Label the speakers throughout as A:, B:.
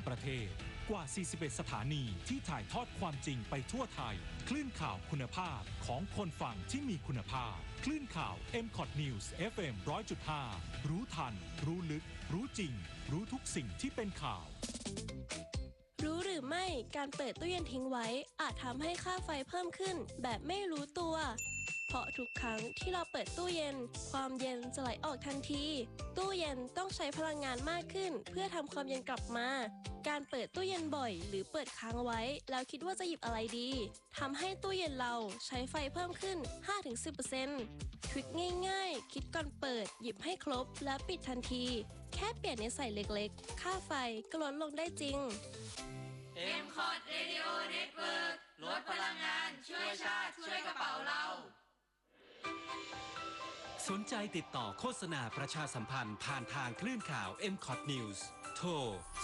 A: ประเทศกว่า 41 สถานีที่ถ่ายทอดความจริงไปทั่วไทยคลื่นข่าวคุณภาพของคนฟังที่มีคุณภาพคลื่นข่าว MCOT News FM 100.5 รู้ทันรู้ลึกรู้จริงรู้ทุกสิ่งที่เป็นข่าว
B: รู้หรือไม่การเปิดตู้เย็นทิ้งไว้อาจทำให้ค่าไฟเพิ่มขึ้นแบบไม่รู้ตัวเพราะทุกครั้งที่เราเปิดตู้เย็นความเย็นจะไหลออกทันทีตู้เย็นต้องใช้พลังงานมากขึ้นเพื่อทำความเย็นกลับมาการเปิดตู้เย็นบ่อยหรือเปิดค้างไว้แล้วคิดว่าจะหยิบอะไรดีทำให้ตู้เย็นเราใช้ไฟเพิ่มขึ้น 5-10% ทริคง่ายๆคิดก่อนเปิดหยิบให้ครบแล้วปิดทันทีแค่เปลี่ยนนิสัยเล็กๆค่าไฟก็ลดลงได้จริง
C: MCOT Radio Network ลดพลังงานช่วยชาติช่วยกระเป๋าเรา
D: สนใจติดต่อโฆษณาประชาสัมพันธ์ผ่านทางคลื่นข่าว MCOT News โทร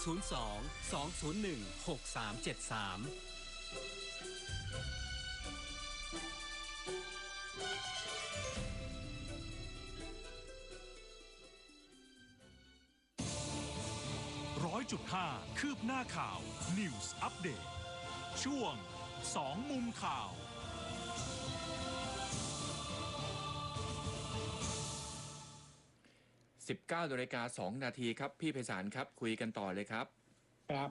A: 100.5 คืบหน้าข่าว News Update ช่วง2มุมข่าว
E: 19:02 นาทีครับพี่ไพศาลครับคุยกันต่อเลยครับ
F: ครับ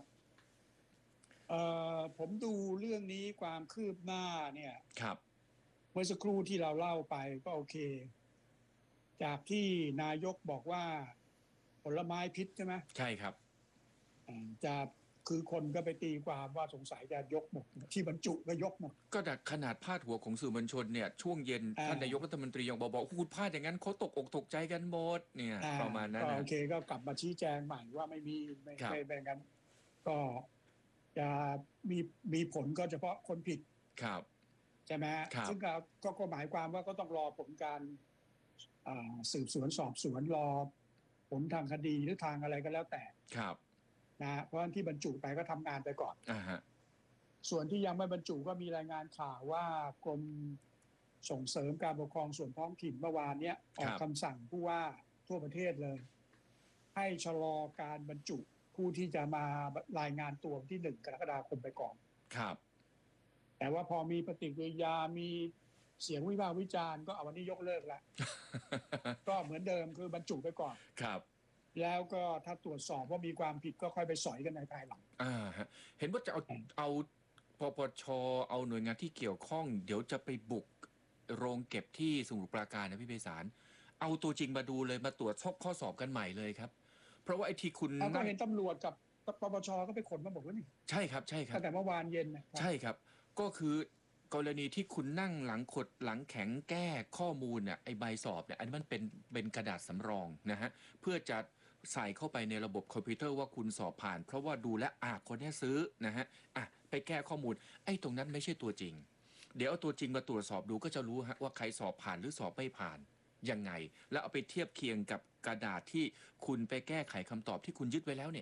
F: ผมดูเรื่องนี้ความคืบหน้าเนี่ย
E: ครับ
F: เมื่อสักครู่ที่เราเล่าไปก็โอเคจากที่นายกบอกว่าผลไม้พิษใช่ไหม
E: ใช่ครับ
F: จะคือคนก็ไปตีความว่าสงสัยจะยกหมดที่บรรจุก็ยกหมด
E: ก็ดักขนาดพาดหัวของสื่อมวลชนเนี่ยช่วงเย็นท่านนายกรัฐมนตรียังบอกพูดพลาดอย่างนั้นเขาตกอกตกใจกันหมดเนี่ยประมาณนั้น
F: โอเคก็กลับมาชี้แจงใหม่ว่าไม่เป็นงั้นก็จะมีผลก็เฉพาะคนผิด
E: ครับ
F: ใช่ไหมซึ่งก็หมายความว่าก็ต้องรอผลการสืบสวนสอบสวนรอผลทางคดีหรือทางอะไรก็แล้วแต่
E: ครับ
F: นะเพราะที่บรรจุไปก็ทำงานไปก่อนส่วนที่ยังไม่บรรจุก็มีรายงานข่าวว่ากรมส่งเสริมการปกครองส่วนท้องถิ่นเมื่อวานนี้ออกคำสั่งผู้ว่าทั่วประเทศเลยให้ชะลอการบรรจุผู้ที่จะมารายงานตัวที่1 กรกฎาคมไปก่อน
E: ครับ
F: แต่ว่าพอมีปฏิกิริยามีเสียงวิพากษ์วิจารณ์ก็เอาวันนี้ยกเลิกแล้ว ก็เหมือนเดิมคือบรรจุไปก่อน
E: ครับ
F: แล้วก็ถ้าตรวจสอบว่ามีความผิดก็ค่อยไปสอยกันในภายหลัง
E: ฮะเห็นว่าจะเอาปปช.เอาหน่วยงานที่เกี่ยวข้องเดี๋ยวจะไปบุกโรงเก็บที่สมุทรปราการนะพี่ไพศาลเอาตัวจริงมาดูเลยมาตรวจข้อสอบกันใหม่เลยครับเพราะว่าไอ้ที่คุณ
F: ก็เห็นตำรวจกับปปช.ก็ไปขนมาหมดแล้วนี่
E: ใช่ครับใช่ครับ
F: แต่เมื่อวานเย็น
E: ใช่ครับก็คือกรณีที่คุณนั่งหลังขดหลังแข็งแก้ข้อมูลเนี่ยไอ้ใบสอบเนี่ยอันนี้มันเป็นกระดาษสำรองนะฮะเพื่อจะใส่เข้าไปในระบบคอมพิวเตอร์ว่าคุณสอบผ่านเพราะว่าดูแลคนนี้ซื้อนะฮะไปแก้ข้อมูลไอ้ตรงนั้นไม่ใช่ตัวจริงเดี๋ยวเอาตัวจริงมาตรวจสอบดูก็จะรู้ฮะว่าใครสอบผ่านหรือสอบไม่ผ่านยังไงแล้วเอาไปเทียบเคียงกับกระดาษที่คุณไปแก้ไขคำตอบที่คุณยึดไว้แล้วเนี่ย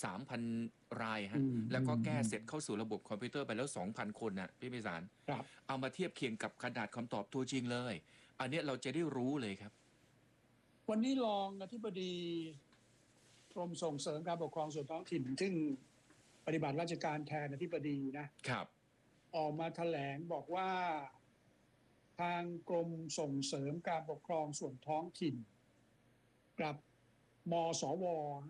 E: 3,000 รายฮะแล้วก็แก้เสร็จเข้าสู่ระบบคอมพิวเตอร์ไปแล้ว 2,000 คนนะพี่ไพศาลเอามาเทียบเคียงกับกระดาษคำตอบตัวจริงเลยอันนี้เราจะได้รู้เลยครับ
F: วันนี้รองอธิบดีกรมส่งเสริมการปกครองส่วนท้องถิ่นซึ่งปฏิบัติราชการแทนอธิบดี
E: นะครับ
F: ออกมาแถลงบอกว่าทางกรมส่งเสริมการปกครองส่วนท้องถิ่นกับมสว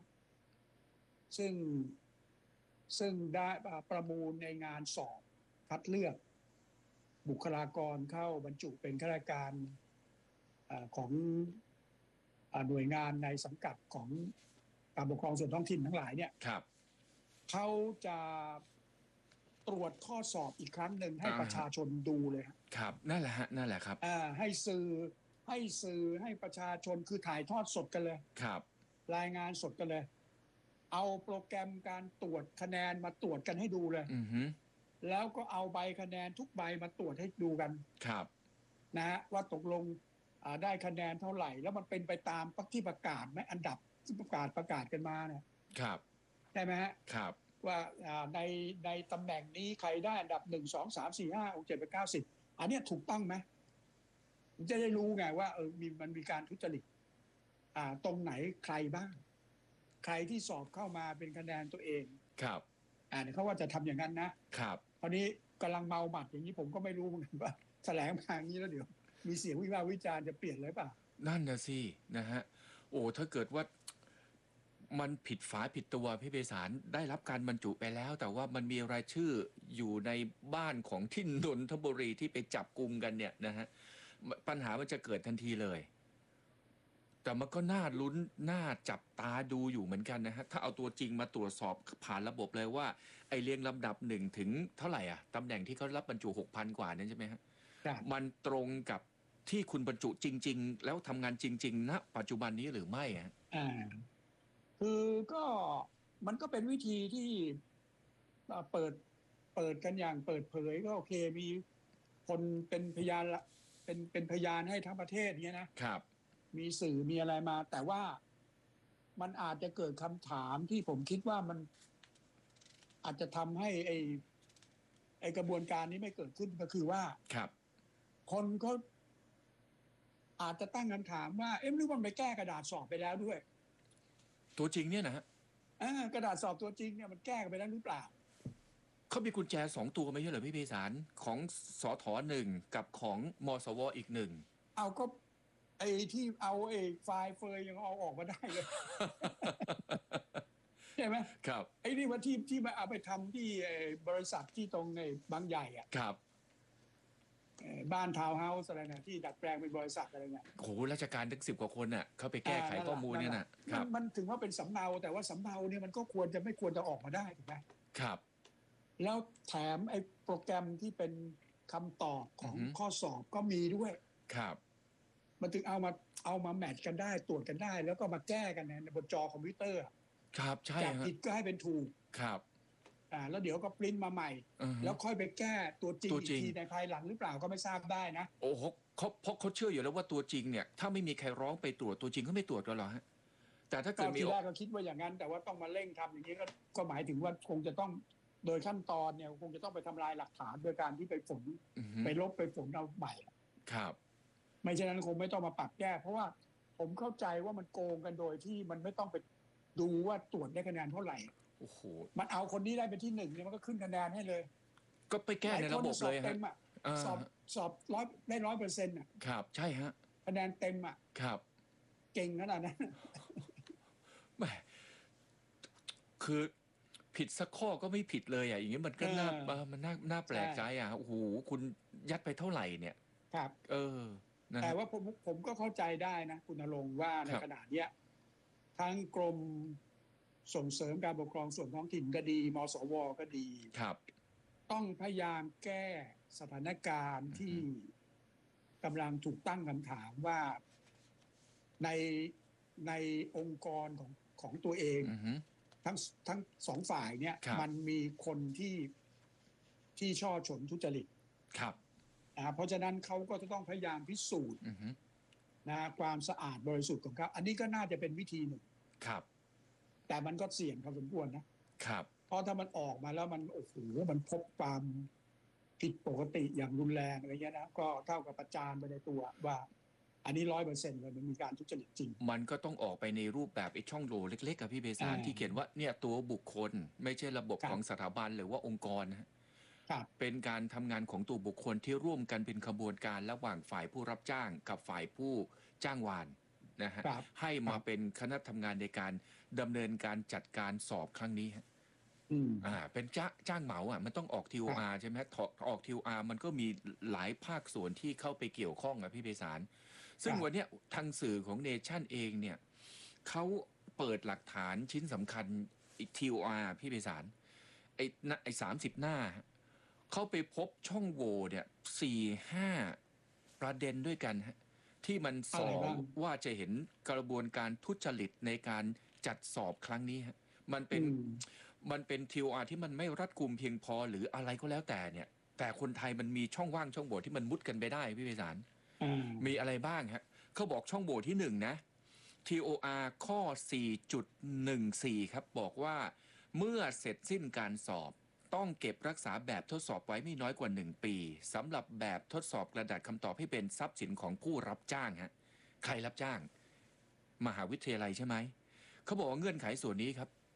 F: ซึ่งได้ประมูลในงานสอบคัดเลือกบุคลากรเข้าบรรจุเป็นข้าราชการของหน่วยงานในสังกัดของการปกครองส่วนท้องถิ่นทั้งหลายเนี่ยเขาจะตรวจข้อสอบอีกครั้งหนึ่งให้ประชาชนดูเลย
E: ครับนั่นแหละฮะนั่นแหละครับ
F: ให้สื่อให้ประชาชนคือถ่ายทอดสดกันเลย
E: ครับ
F: รายงานสดกันเลยเอาโปรแกรมการตรวจคะแนนมาตรวจกันให้ดูเลยแล้วก็เอาใบคะแนนทุกใบมาตรวจให้ดูกัน
E: ครับ
F: นะฮะว่าตกลงได้คะแนนเท่าไหร่แล้วมันเป็นไปตามที่ประกาศไหมอันดับที่ประกาศกันมาเนี่ย
E: ครับ
F: ใช่ไหมฮะ
E: ครับ
F: ว่าในตำแหน่งนี้ใครได้อันดับ1 2 3 4 5 6 7 8 9 10อันนี้ถูกต้องไหมจะได้รู้ไงว่ามันมีการทุจริตตรงไหนใครบ้างใครที่สอบเข้ามาเป็นคะแนนตัวเอง
E: ครับ
F: เดี๋ยวเขาว่าจะทำอย่างนั้นนะครับ คราวนี้กำลังเมาหมัดอย่างนี้ผมก็ไม่รู้เหมือนกันว่าแถลงมาอย่างนี้แล้วเดี๋ยวมีเสียงวิพากษ์วิจารณ์จะเปลี่ยนเลยเปล่า
E: นั่นนะสินะฮะโอ้ถ้าเกิดว่ามันผิดฝาผิดตัวพี่ไพศาลได้รับการบรรจุไปแล้ว แต่ว่ามันมีรายชื่ออยู่ในบ้านของที่นนทบุรีที่ไปจับกลุ่มกันเนี่ยนะฮะปัญหามันจะเกิดทันทีเลย แต่มันก็น่าลุ้นน่าจับตาดูอยู่เหมือนกันนะฮะถ้าเอาตัวจริงมาตรวจสอบผ่านระบบเลยว่าไอเรียงลำดับ1 ถึงเท่าไหร่อ่ะตำแหน่งที่เขารับบรรจุ 6,000 กว่านั้นใช่ไหมฮะ
F: ครับ
E: มันตรงกับที่คุณบรรจุจริง ๆ แล้วทำงานจริง ๆ ณ ปัจจุบันนี้หรือไม่ฮะ
F: คือก็มันก็เป็นวิธีที่เปิดกันอย่างเปิดเผยก็โอเคมีคนเป็นพยานละเป็นพยานให้ทั้งประเทศเนี้ยนะครับ มีสื่อมีอะไรมา แต่ว่ามันอาจจะเกิดคำถามที่ผมคิดว่ามันอาจจะทำให้ไอกระบวนการนี้ไม่เกิดขึ้นก็คือว่า
E: ครับ
F: คนก็อาจจะตั้งคำถามว่าหรือมันไปแก้กระดาษสอบไปแล้วด้วย
E: ตัวจริงเนี่ยนะฮะ
F: กระดาษสอบตัวจริงเนี่ยมันแก้กันไปแล้วหรือเปล่า
E: เขามีกุญแจ2 ตัวไม่ใช่เหรอพี่ไพศาลของสถ1กับของมสวอีก1
F: เอาก็ไอ้ที่เอาไอ้ไฟล์เฟยยังเอาออกมาได้เลย ใช่ไหม
E: ครับ
F: ไอ้นี่ว่าที่มาเอาไปทำที่บริษัทที่ตรงไอ้บางใหญ่อะ
E: ครับ
F: บ้านทาวน์เฮาส์อะไรนะที่ดัดแปลงเป็นบริษัทอะไรเงี้ย
E: โหราชการทั้ง10 กว่าคนน่ะเขาไปแก้ไขข้อมูลเนี่ยนะครับ
F: มันถึงว่าเป็นสำเนาแต่ว่าสำเนาเนี่ยมันก็ควรจะไม่ควรจะออกมาได้ถูกไหม
E: ครับ
F: แล้วแถมไอ้โปรแกรมที่เป็นคำตอบของ
E: อือฮึ
F: ข้อสอบก็มีด้วย
E: ครับ
F: มันถึงเอามาแมทช์กันได้ตรวจกันได้ แล้วก็มาแก้กันในบนจอคอมพิวเตอร์
E: ครับใช่
F: จาก
E: ฮะ
F: ผิดก็ให้เป็นถูก
E: ครับ
F: แล้วเดี๋ยวก็ปริ้นมาใหม่
E: อือฮึ
F: แล้วค่อยไปแก้ตัวจริง
E: ตัว
F: อี
E: จริ
F: ก
E: ง
F: ทีในภายหลังหรือเปล่าก็ไม่ทราบได้นะ
E: โอ้โหเพราะเขาเชื่ออยู่แล้วว่าตัวจริงเนี่ยถ้าไม่มีใครร้องไปตรวจตัวจริงเขาไม่ตรวจกันหรอฮะแต่ถ้า
F: ก็
E: เกิดมี
F: ทีแรกก็คิดว่าอย่างนั้น แต่ว่าต้องมาเร่งทำอย่างนี้ก็หมายถึงว่าคงจะต้องโดยขั้นตอนเนี่ยคงจะต้องไปทำลายหลักฐานโดยการที่ไปฝน
E: อือฮึ
F: ไปลบไปฝนเอาใหม่
E: ครับ
F: ไม่เช่นนั้นคงไม่ต้องมาปรับแก้ เพราะว่าผมเข้าใจว่ามันโกงกันโดยที่มันไม่ต้องไปดูว่าตรวจได้คะแนนเท่าไหร่
E: โอ้โห
F: มันเอาคนนี้ได้เป็นที่1เนี่ยมันก็ขึ้นคะแนนให้เลย
E: ก็ไปแก้ในระบบเลย
F: หาคนสอบเต็
E: ฮะ
F: มอ่ะ
E: อ่า
F: สอบได้100%อ่ะ
E: ครับใช่ฮะ
F: คะแนนเต็มอ่ะ
E: ครับ
F: เก่งขนาดนั้น
E: แหมคือผิดสักข้อก็ไม่ผิดเลยอ่ะอย่างนี้มันก็น่า มันน่าแปลกใจอ่ะโอ้โหคุณยัดไปเท่าไหร่เนี่ย
F: ครับ
E: นะ
F: แต่
E: ฮะ
F: ว่าผมก็เข้าใจได้นะคุณณรงค์ว่าใน
E: ครับ
F: ขณะเนี้ยทั้งกรมส่งเสริมการปกครองส่วนท้องถิ่นก็ดีมสวก็ดี
E: ครับ
F: ต้องพยายามแก้สถานการณ์ที่กำลังถูกตั้งคำถามว่าในองค์กรของตัวเอง
E: อือฮึ
F: ทั้งสองฝ่ายเนี่ย
E: ครับ
F: มันมีคนที่ช่อฉนทุจริต
E: ครับ
F: เพราะฉะนั้นเขาก็จะต้องพยายามพิสูจน์
E: อือฮึ
F: ความสะอาดบริสุทธิ์ของเขาอันนี้ก็น่าจะเป็นวิธีหนึ่ง
E: ครับ
F: แต่มันก็เสี่ยงพอสมควรนะครับ เพราะถ้ามันออกมาแล้วมันโอ้โหมันพบความผิดปกติอย่างรุนแรงอะไรเงี้ยนะก็เท่ากับประจานไปในตัวว่า อันนี้100%เลยมันมีการทุจริตจริง
E: มันก็ต้องออกไปในรูปแบบไอ้ช่องโหว่เล็กๆกับพี่เบสานที่เขียนว่าเนี่ยตัวบุคคลไม่ใช่ระบบ
F: ครับ
E: ของสถาบันหรือว่าองค์กรนะฮะ
F: ครับ
E: เป็นการทำงานของตัวบุคคลที่ร่วมกันเป็นขบวนการระหว่างฝ่ายผู้รับจ้างกับฝ่ายผู้จ้างวานนะฮะ
F: ครับ
E: ให้มาเป็นคณะทำงานในการดำเนินการจัดการสอบครั้งนี้ฮะ เป็นจ้างเหมาอ่ะมันต้องออก TOR ใช่ไหมออก TOR มันก็มีหลายภาคส่วนที่เข้าไปเกี่ยวข้องกับพี่เบสารซึ่งวันเนี้ยทางสื่อของเนชั่นเองเนี่ยเขาเปิดหลักฐานชิ้นสำคัญ TOR พี่เบสารไอ้30 หน้าเขาไปพบช่องโหว่เนี่ย4-5 ประเด็นด้วยกันฮะที่มันสอ
F: อะไร
E: ง
F: บ้าง
E: ว่าจะเห็นกระบวนการทุจริตในการจัดสอบครั้งนี้ฮะมันเป็น TOR ที่มันไม่รัดกุมเพียงพอหรืออะไรก็แล้วแต่เนี่ย แต่คนไทยมันมีช่องว่างช่องโหว่ที่มันมุดกันไปได้พี่ไพศาล มีอะไรบ้างฮะเขาบอกช่องโหว่ที่1นะ TOR ข้อ 4.14 ครับบอกว่าเมื่อเสร็จสิ้นการสอบต้องเก็บรักษาแบบทดสอบไว้ไม่น้อยกว่า1 ปีสำหรับแบบทดสอบกระดาษคำตอบให้เป็นทรัพย์สินของผู้รับจ้างฮะใครรับจ้าง มหาวิทยาลัยใช่ไหมเขาบอกว่าเงื่อนไขส่วนนี้ครับ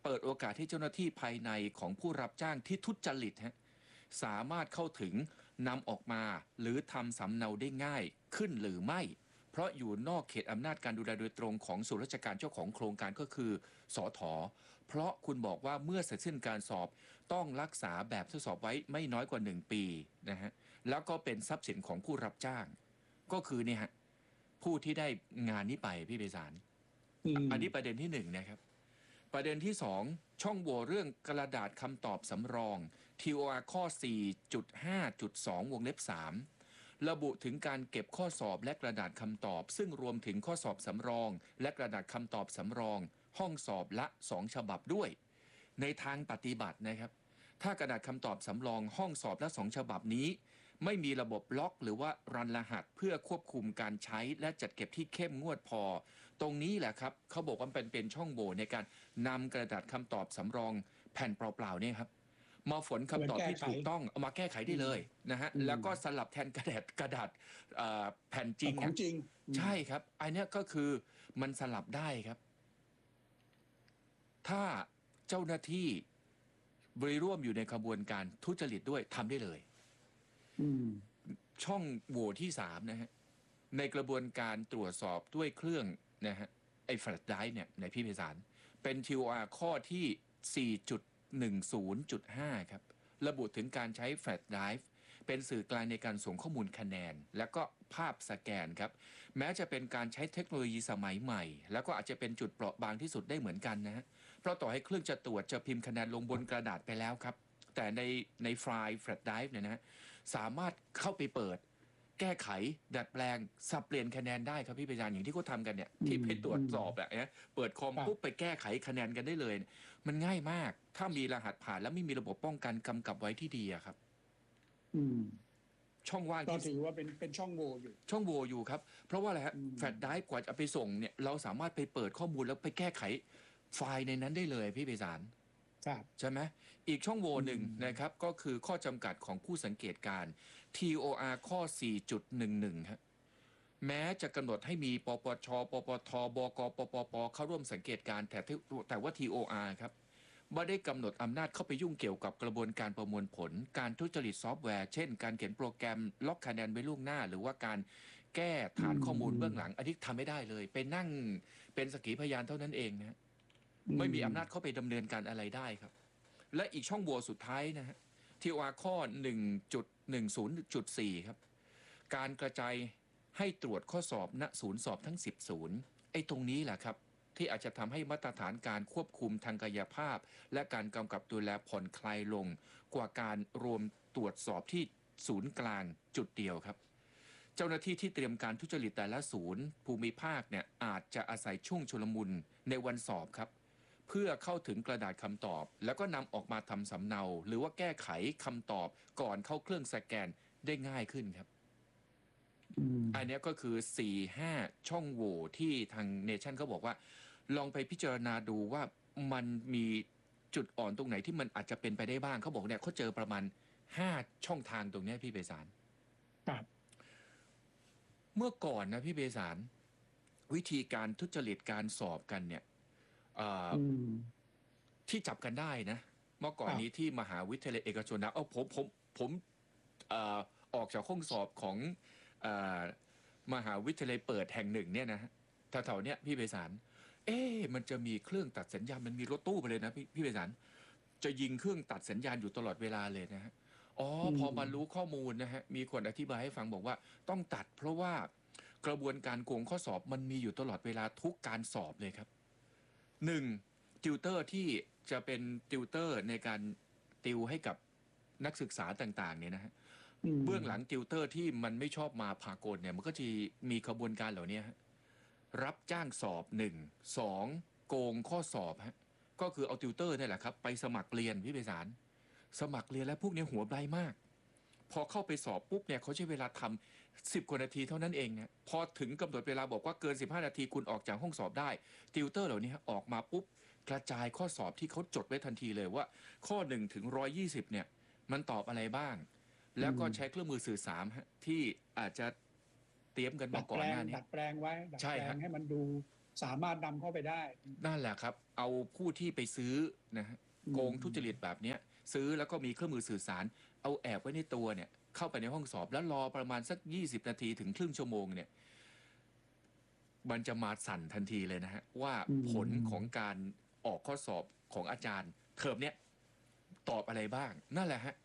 E: เปิดโอกาสให้เจ้าหน้าที่ภายในของผู้รับจ้างที่ทุจริตสามารถเข้าถึงนำออกมาหรือทำสำเนาได้ง่ายขึ้นหรือไม่ เพราะอยู่นอกเขตอำนาจการดูแลโดยตรงของส่วนราชการเจ้าของโครงการก็คือสถ.เพราะคุณบอกว่าเมื่อเสร็จสิ้นการสอบต้องรักษาแบบทดสอบไว้ไม่น้อยกว่า1 ปีนะฮะแล้วก็เป็นทรัพย์สินของผู้รับจ้าง ก็คือเนี่ยฮะผู้ที่ได้งานนี้ไปพี่เบสารอันนี้ประเด็นที่1นะครับประเด็นที่2ช่องโหว่เรื่องกระดาษคำตอบสำรอง TOR ข้อ 4.5.2 วงเล็บ 3ระบุถึงการเก็บข้อสอบและกระดาษคำตอบซึ่งรวมถึงข้อสอบสำรองและกระดาษคำตอบสำรองห้องสอบละ2 ฉบับด้วยในทางปฏิบัตินะครับถ้ากระดาษคำตอบสำรองห้องสอบละ2 ฉบับนี้ไม่มีระบบล็อกหรือว่ารันรหัสเพื่อควบคุมการใช้และจัดเก็บที่เข้มงวดพอตรงนี้แหละครับเขาบอกว่าเป็นช่องโหว่ในการนำกระดาษคำตอบสำรองแผ่นเปล่าๆเนี่ยครับมาฝนคำตอบที่ถูกต้องเอามาแก้ไขได้เลยนะฮะแล้วก็สลับแทนกระดาษแผ่นจริง
F: ของจริง
E: ใช่ครับอันนี้ก็คือมันสลับได้ครับถ้าเจ้าหน้าที่บริร่วมอยู่ในขบวนการทุจริตด้วยทำได้เลยช่องโหว่ที่3นะฮะในกระบวนการตรวจสอบด้วยเครื่องนะฮะไอ้แฟลชไดรฟ์เนี่ยในพี่เพศารเป็น TOR ข้อที่ 4.10.5 ครับระบุถึงการใช้แฟลชไดรฟ์เป็นสื่อกลางในการส่งข้อมูลคะแนนและก็ภาพสแกนครับแม้จะเป็นการใช้เทคโนโลยีสมัยใหม่แล้วก็อาจจะเป็นจุดเปราะบางที่สุดได้เหมือนกันนะฮะเพราะต่อให้เครื่องจะตรวจจะพิมพ์คะแนนลงบนกระดาษไปแล้วครับแต่ในไฟล์แฟลชไดรฟ์เนี่ยนะฮะสามารถเข้าไปเปิดแก้ไขดัดแปลงสับเปลี่ยนคะแนนได้ครับพี่ประจันอย่างที่เขาทำกันเนี่ยที่ไปตรวจสอบแบบนี้เปิดคอมปุ๊บไปแก้ไขคะแนนกันได้เลยมันง่ายมากถ้ามีรหัสผ่านแล้วไม่มีระบบป้องกันกำกับไว้ที่ดีอะครับช่องว่างที่
F: ถือว่าเป็นช่องโหว่อยู่
E: ช่องโหว่อยู่ครับเพราะว่าอะไรฮะแฟลชไดรฟ์กว่าจะไปส่งเนี่ยเราสามารถไปเปิดข้อมูลแล้วไปแก้ไขไฟล์ในนั้นได้เลยพี่เบสารใช่ไหมอีกช่องโหว่หนึ่งนะครับก็คือข้อจำกัดของผู้สังเกตการ TOR ข้อ 4.11 ครับแม้จะกำหนดให้มีปปชปปทบกปปปเข้าร่วมสังเกตการแต่ว่า TOR ครับไม่ได้กำหนดอำนาจเข้าไปยุ่งเกี่ยวกับกระบวนการประมวลผลการทุจริตซอฟต์แวร์เช่นการเขียนโปรแกรมล็อกคะแนนไว้ล่วงหน้าหรือว่าการแก้ฐานข้อมูลเบื้องหลังอันนี้ทำไม่ได้เลยไปนั่งเป็นสักขีพยานเท่านั้นเองนะไม่มีอำนาจเข้าไปดำเนินการอะไรได้ครับและอีกช่องโหว่สุดท้ายนะฮะที่ว่าข้อ 1.10.4 ครับการกระจายให้ตรวจข้อสอบณศูนย์สอบทั้ง10 ศูนย์ไอ้ตรงนี้แหละครับที่อาจจะทำให้มาตรฐานการควบคุมทางกายภาพและการกำกับดูแลผ่อนคลายลงกว่าการรวมตรวจสอบที่ศูนย์กลางจุดเดียวครับเจ้าหน้าที่ที่เตรียมการทุจริตแต่ละศูนย์ภูมิภาคเนี่ยอาจจะอาศัยช่วงชุลมุนในวันสอบครับเพื่อเข้าถึงกระดาษคำตอบแล้วก็นำออกมาทำสำเนาหรือว่าแก้ไขคำตอบก่อนเข้าเครื่องสแกนได้ง่ายขึ้นครับอันนี้ก็คือ 4-5 ช่องโหว่ที่ทางเนชั่นเขาบอกว่าลองไปพิจารณาดูว่ามันมีจุดอ่อนตรงไหนที่มันอาจจะเป็นไปได้บ้างเขาบอกเนี่ยเขาเจอประมาณ5 ช่องทางตรงนี้พี่เบสารเมื่อก่อนนะพี่เบสารวิธีการทุจริตการสอบกันเนี่ยที่จับกันได้นะเมื่อก่อนนี้ที่มหาวิทยาลัยเอกชนนะผมออกจากห้องสอบของมหาวิทยาลัยเปิดแห่งหนึ่งเนี่ยนะแถวๆเนี้ยพี่เบสารมันจะมีเครื่องตัดสัญญาณมันมีรถตู้ไปเลยนะพี่เบสารจะยิงเครื่องตัดสัญญาณอยู่ตลอดเวลาเลยนะฮะพอมารู้ข้อมูลนะฮะมีคนอธิบายให้ฟังบอกว่าต้องตัดเพราะว่ากระบวนการโกงข้อสอบมันมีอยู่ตลอดเวลาทุกการสอบเลยครับ1ติวเตอร์ที่จะเป็นติวเตอร์ในการติวให้กับนักศึกษาต่างๆเนี่ยนะฮะเบื้องหลังติวเตอร์ที่มันไม่ชอบมาพากลเนี่ยมันก็จะมีขบวนการเหล่านี้รับจ้างสอบ1 2โกงข้อสอบฮะก็คือเอาติวเตอร์นี่แหละครับไปสมัครเรียนพี่เบสารสมัครเรียนแล้วพวกนี้หัวไบมากพอเข้าไปสอบปุ๊บเนี่ยเขาใช้เวลาทำ10 กว่านาทีเท่านั้นเองเนี่ยพอถึงกำหนดเวลาบอกว่าเกิน15 นาทีคุณออกจากห้องสอบได้ติวเตอร์เหล่านี้ออกมาปุ๊บกระจายข้อสอบที่เขาจดไว้ทันทีเลยว่าข้อ1 ถึง 120เนี่ยมันตอบอะไรบ้างแล้วก็ใช้เครื่องมือสื่อสารที่อาจจะเตรียมกันมาก่อนหน้านี้
F: ดัดแปลงไว้ดัดแปลงให้มันดูสามารถนำเข้าไปได้
E: นั่นแหละครับ เอาผู้ที่ไปซื้อนะฮะโกงทุจริตแบบเนี้ยซื้อแล้วก็มีเครื่องมือสื่อสาร เอาแอบไว้ในตัวเนี่ยเข้าไปในห้องสอบแล้วรอประมาณสัก20 นาทีถึงครึ่งชั่วโมงเนี่ยมันจะมาสั่นทันทีเลยนะฮะว่าผลของการออกข้อสอบของอาจารย์เทอมเนี้ยตอบอะไรบ้างนั่นแหละฮะ